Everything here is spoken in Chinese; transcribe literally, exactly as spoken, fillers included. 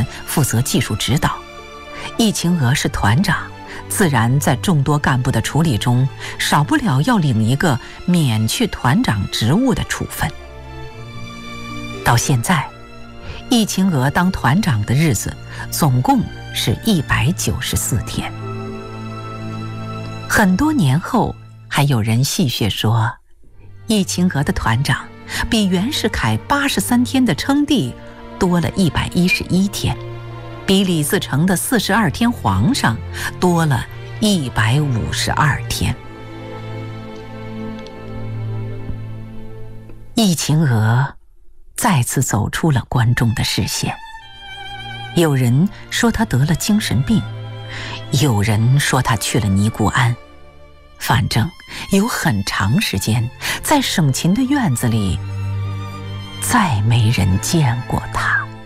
员负责技术指导，易勤娥是团长，自然在众多干部的处理中，少不了要领一个免去团长职务的处分。到现在，易勤娥当团长的日子总共是一百九十四天。很多年后，还有人戏谑说，易勤娥的团长比袁世凯八十三天的称帝多了一百一十一天，比李自成的四十二天皇上多了一百五十二天。易勤娥再次走出了观众的视线。有人说他得了精神病，有人说他去了尼姑庵，反正有很长时间，在省勤的院子里，再没人见过他。